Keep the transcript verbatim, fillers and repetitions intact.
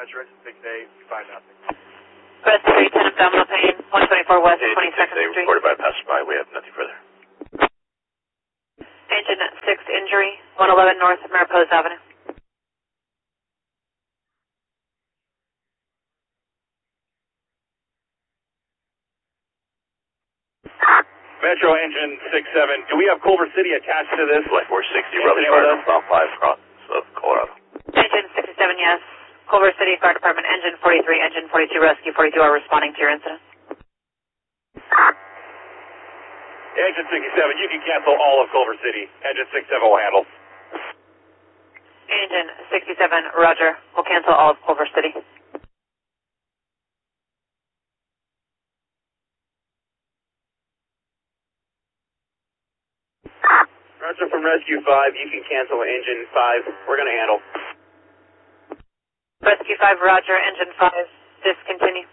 Roger, six eight, five nothing. Rescue three, ten abdominal pain, one twenty-four West twenty-second Street. Reported by passerby, we have nothing further. Agent six, injury, one eleven North Mariposa Avenue. Metro Engine six seven, do we have Culver City attached to this? Flight four sixty, Rubbish Fire, South five, Cross of Colorado. Engine sixty-seven, yes. Culver City Fire Department, Engine forty-three, Engine forty-two, Rescue forty-two are responding to your incident. Engine sixty-seven, you can cancel all of Culver City. Engine sixty-seven will handle. Engine sixty-seven, Roger. We'll cancel all of Culver City. Roger from Rescue five, you can cancel Engine five. We're going to handle. Rescue five, Roger. Engine five, discontinue.